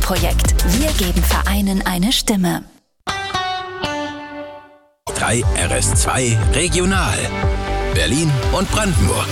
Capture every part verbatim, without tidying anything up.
Projekt. Wir geben Vereinen eine Stimme. drei R S zwei Regional. Berlin und Brandenburg.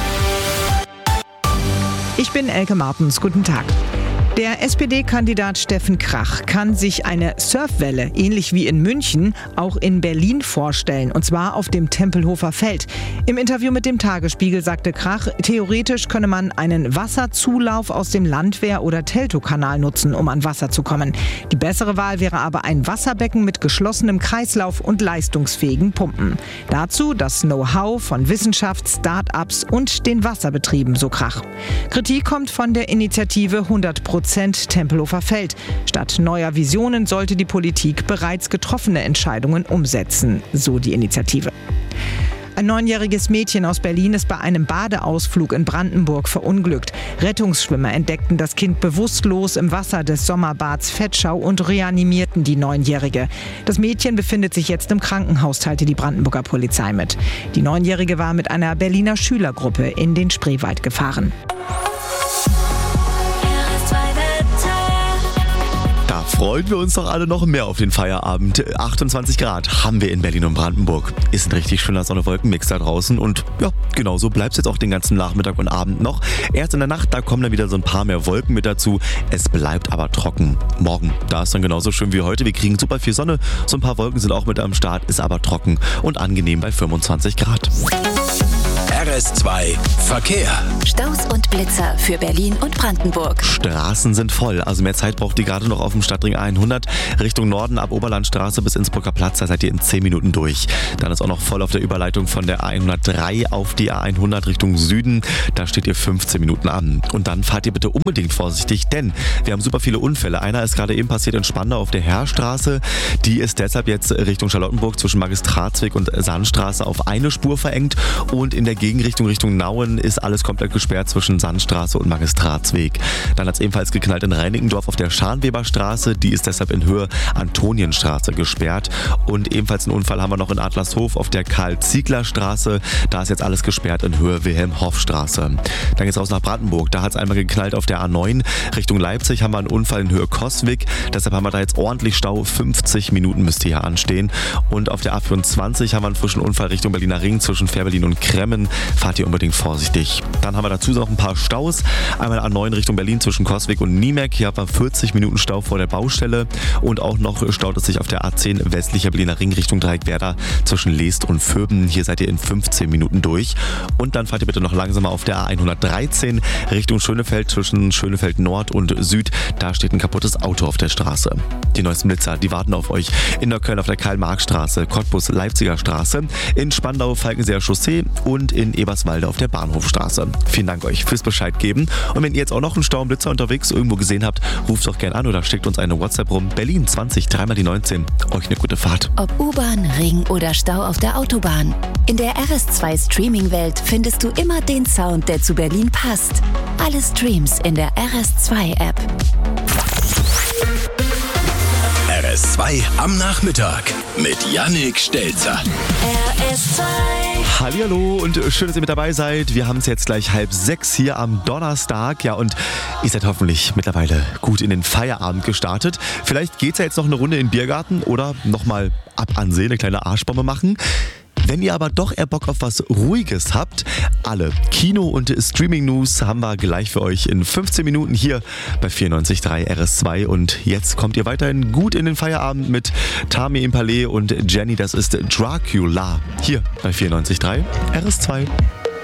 Ich bin Elke Martens. Guten Tag. Der S P D-Kandidat Steffen Krach kann sich eine Surfwelle, ähnlich wie in München, auch in Berlin vorstellen, und zwar auf dem Tempelhofer Feld. Im Interview mit dem Tagesspiegel sagte Krach, theoretisch könne man einen Wasserzulauf aus dem Landwehr- oder Teltowkanal nutzen, um an Wasser zu kommen. Die bessere Wahl wäre aber ein Wasserbecken mit geschlossenem Kreislauf und leistungsfähigen Pumpen. Dazu das Know-how von Wissenschaft, Start-ups und den Wasserbetrieben, so Krach. Kritik kommt von der Initiative hundert Prozent Tempelhofer Feld. Statt neuer Visionen sollte die Politik bereits getroffene Entscheidungen umsetzen, so die Initiative. Ein neunjähriges Mädchen aus Berlin ist bei einem Badeausflug in Brandenburg verunglückt. Rettungsschwimmer entdeckten das Kind bewusstlos im Wasser des Sommerbads Vetschau und reanimierten die Neunjährige. Das Mädchen befindet sich jetzt im Krankenhaus, teilte die Brandenburger Polizei mit. Die Neunjährige war mit einer Berliner Schülergruppe in den Spreewald gefahren. Freuen wir uns doch alle noch mehr auf den Feierabend. achtundzwanzig Grad haben wir in Berlin und Brandenburg. Ist ein richtig schöner Sonne-Wolken-Mix da draußen und ja, genauso bleibt es jetzt auch den ganzen Nachmittag und Abend noch. Erst in der Nacht, da kommen dann wieder so ein paar mehr Wolken mit dazu. Es bleibt aber trocken. Morgen, da ist dann genauso schön wie heute. Wir kriegen super viel Sonne. So ein paar Wolken sind auch mit am Start, ist aber trocken und angenehm bei fünfundzwanzig Grad. R S zwei Verkehr. Staus und Blitzer für Berlin und Brandenburg. Straßen sind voll, also mehr Zeit braucht ihr gerade noch auf dem Stadtring hundert. Richtung Norden ab Oberlandstraße bis Innsbrucker Platz, da seid ihr in zehn Minuten durch. Dann ist auch noch voll auf der Überleitung von der A hundertdrei auf die A hundert Richtung Süden. Da steht ihr fünfzehn Minuten an. Und dann fahrt ihr bitte unbedingt vorsichtig, denn wir haben super viele Unfälle. Einer ist gerade eben passiert in Spandau auf der Heerstraße. Die ist deshalb jetzt Richtung Charlottenburg zwischen Magistratsweg und Sandstraße auf eine Spur verengt. Und in der Gegenrichtung Richtung Nauen ist alles komplett gesperrt zwischen Sandstraße und Magistratsweg. Dann hat es ebenfalls geknallt in Reinickendorf auf der Scharnweberstraße. Die ist deshalb in Höhe Antonienstraße gesperrt. Und ebenfalls einen Unfall haben wir noch in Adlershof auf der Karl-Ziegler-Straße. Da ist jetzt alles gesperrt in Höhe Wilhelm-Hoff-Straße. Dann geht's raus nach Brandenburg. Da hat es einmal geknallt auf der A neun. Richtung Leipzig haben wir einen Unfall in Höhe Coswig. Deshalb haben wir da jetzt ordentlich Stau. fünfzig Minuten müsst ihr hier anstehen. Und auf der A vierundzwanzig haben wir einen frischen Unfall Richtung Berliner Ring zwischen Fährberlin und Kremmen. Fahrt ihr unbedingt vorsichtig. Dann haben wir dazu noch ein paar Staus. Einmal A neun Richtung Berlin zwischen Coswig und Niemek. Hier haben wir vierzig Minuten Stau vor der Baustelle. Und auch noch staut es sich auf der A zehn westlicher Berliner Ring Richtung Dreieckwerder zwischen Leest und Vöben. Hier seid ihr in fünfzehn Minuten durch. Und dann fahrt ihr bitte noch langsamer auf der A hundertdreizehn Richtung Schönefeld zwischen Schönefeld Nord und Süd. Da steht ein kaputtes Auto auf der Straße. Die neuesten Blitzer, die warten auf euch. In Neukölln auf der Karl-Marx-Straße, Cottbus Leipziger Straße, in Spandau Falkenseer Chaussee und in Eberswalde auf der Bahnhofstraße. Vielen Dank euch fürs Bescheid geben. Und wenn ihr jetzt auch noch einen Stau und Blitzer unterwegs irgendwo gesehen habt, ruft doch gerne an oder schickt uns eine WhatsApp rum. Berlin zwanzig, dreimal die neunzehn. Euch eine gute Fahrt. Ob U-Bahn, Ring oder Stau auf der Autobahn. In der R S zwei Streaming-Welt findest du immer den Sound, der zu Berlin passt. Alle Streams in der R S zwei App. R S zwei am Nachmittag mit Yannick Stelzer. R S zwei. Hallihallo und schön, dass ihr mit dabei seid. Wir haben es jetzt gleich halb sechs hier am Donnerstag. Ja, und ihr seid hoffentlich mittlerweile gut in den Feierabend gestartet. Vielleicht geht's ja jetzt noch eine Runde in den Biergarten oder nochmal ab ansehen, eine kleine Arschbombe machen. Wenn ihr aber doch eher Bock auf was Ruhiges habt, alle Kino- und Streaming-News haben wir gleich für euch in fünfzehn Minuten hier bei vierundneunzig Komma drei R S zwei. Und jetzt kommt ihr weiterhin gut in den Feierabend mit Tami Impalé und Jenny. Das ist Dracula hier bei vierundneunzig Komma drei R S zwei.